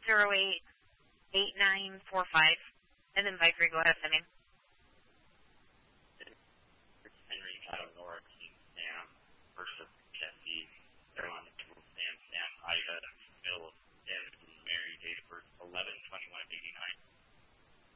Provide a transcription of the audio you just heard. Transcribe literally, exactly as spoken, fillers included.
zero eight eight nine four five. And then by three, go ahead, Cindy.